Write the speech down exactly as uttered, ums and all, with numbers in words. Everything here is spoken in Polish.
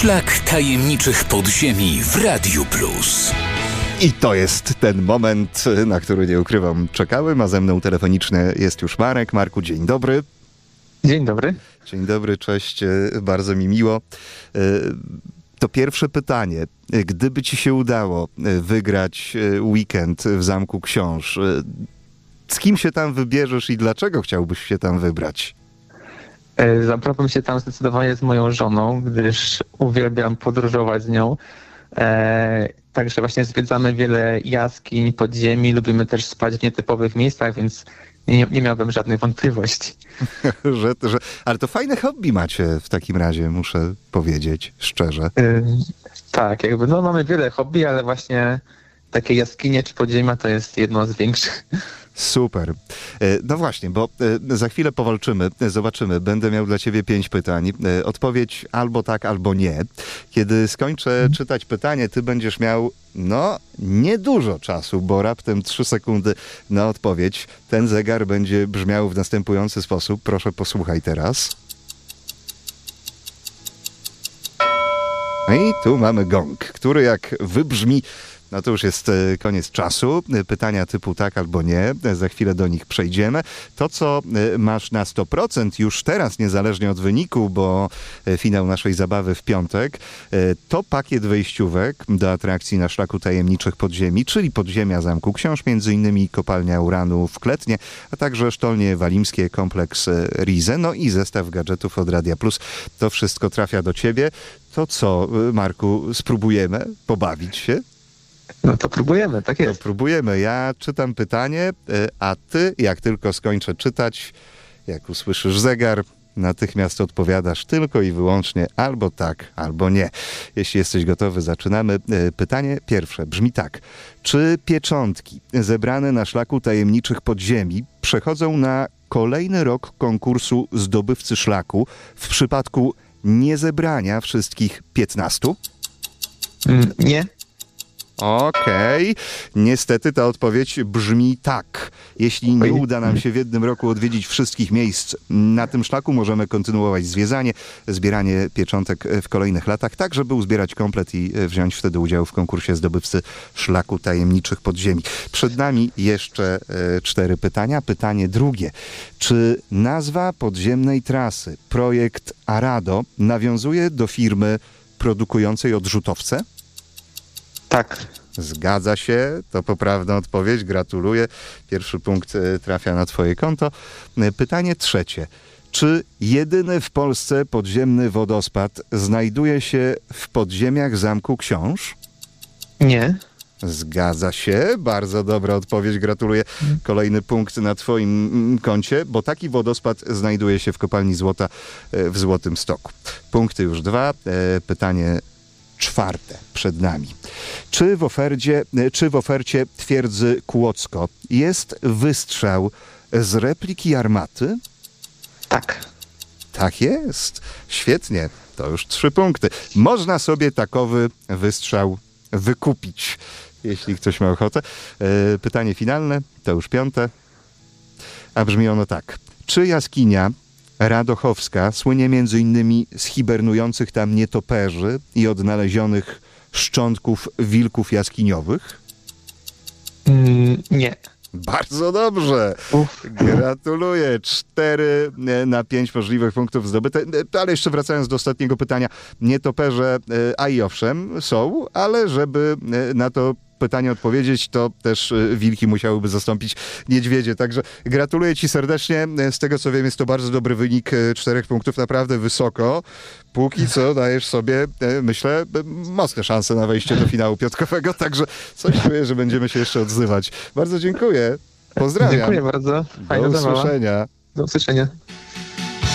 Szlak tajemniczych podziemi w Radiu Plus. I to jest ten moment, na który, nie ukrywam, czekałem, a ze mną telefonicznie jest już Marek. Marku, dzień dobry. Dzień dobry. Dzień dobry, cześć, bardzo mi miło. To pierwsze pytanie. Gdyby ci się udało wygrać weekend w Zamku Książ, z kim się tam wybierzesz i dlaczego chciałbyś się tam wybrać? Zabrałbym się tam zdecydowanie z moją żoną, gdyż uwielbiam podróżować z nią. E, także właśnie zwiedzamy wiele jaskiń, podziemi, lubimy też spać w nietypowych miejscach, więc nie, nie miałbym żadnych wątpliwości. że, że, ale to fajne hobby macie w takim razie, muszę powiedzieć szczerze. E, tak, jakby no mamy wiele hobby, ale właśnie takie jaskinie czy podziemia to jest jedno z większych. Super. No właśnie, bo za chwilę powalczymy, zobaczymy. Będę miał dla ciebie pięć pytań. Odpowiedź albo tak, albo nie. Kiedy skończę czytać pytanie, ty będziesz miał, no, niedużo czasu, bo raptem trzy sekundy na odpowiedź. Ten zegar będzie brzmiał w następujący sposób. Proszę, posłuchaj teraz. I tu mamy gong, który jak wybrzmi, no to już jest koniec czasu. Pytania typu tak albo nie. Za chwilę do nich przejdziemy. To, co masz na sto procent już teraz, niezależnie od wyniku, bo finał naszej zabawy w piątek, to pakiet wejściówek do atrakcji na Szlaku Tajemniczych Podziemi, czyli podziemia Zamku Książ, między innymi kopalnia uranu w Kletnie, a także Sztolnie Walimskie, kompleks Rize, no i zestaw gadżetów od Radia Plus. To wszystko trafia do ciebie. To co, Marku, spróbujemy pobawić się? No to próbujemy, tak jest. To próbujemy. Ja czytam pytanie, a ty, jak tylko skończę czytać, jak usłyszysz zegar, natychmiast odpowiadasz tylko i wyłącznie albo tak, albo nie. Jeśli jesteś gotowy, zaczynamy. Pytanie pierwsze brzmi tak. Czy pieczątki zebrane na Szlaku Tajemniczych Podziemi przechodzą na kolejny rok konkursu Zdobywcy Szlaku w przypadku niezebrania wszystkich piętnastu? Mm, nie. Okej. Okay. Niestety ta odpowiedź brzmi tak. Jeśli nie uda nam się w jednym roku odwiedzić wszystkich miejsc na tym szlaku, możemy kontynuować zwiedzanie, zbieranie pieczątek w kolejnych latach, tak żeby uzbierać komplet i wziąć wtedy udział w konkursie Zdobywcy Szlaku Tajemniczych Podziemi. Przed nami jeszcze e, cztery pytania. Pytanie drugie. Czy nazwa podziemnej trasy, projekt Arado, nawiązuje do firmy produkującej odrzutowce? Tak. Zgadza się, to poprawna odpowiedź, gratuluję. Pierwszy punkt trafia na twoje konto. Pytanie trzecie. Czy jedyny w Polsce podziemny wodospad znajduje się w podziemiach Zamku Książ? Nie. Zgadza się, bardzo dobra odpowiedź, gratuluję. Kolejny punkt na twoim koncie, bo taki wodospad znajduje się w kopalni złota w Złotym Stoku. Punkty już dwa. Pytanie czwarte przed nami. Czy w ofercie, czy w ofercie twierdzy Kłodzko jest wystrzał z repliki armaty? Tak. Tak jest. Świetnie. To już trzy punkty. Można sobie takowy wystrzał wykupić, jeśli ktoś ma ochotę. Pytanie finalne, to już piąte. A brzmi ono tak. Czy jaskinia Radochowska słynie między innymi z hibernujących tam nietoperzy i odnalezionych szczątków wilków jaskiniowych? Mm, nie. Bardzo dobrze. Uf. Gratuluję. Cztery na pięć możliwych punktów zdobyte. Ale jeszcze wracając do ostatniego pytania. Nietoperze, a i owszem, są, ale żeby na to pytanie odpowiedzieć, to też wilki musiałyby zastąpić niedźwiedzie. Także gratuluję ci serdecznie. Z tego co wiem, jest to bardzo dobry wynik czterech punktów, naprawdę wysoko. Póki co dajesz sobie, myślę, mocne szanse na wejście do finału piątkowego, także coś czuję, że będziemy się jeszcze odzywać. Bardzo dziękuję. Pozdrawiam. Dziękuję bardzo. Fajna do zabawa. usłyszenia. Do usłyszenia.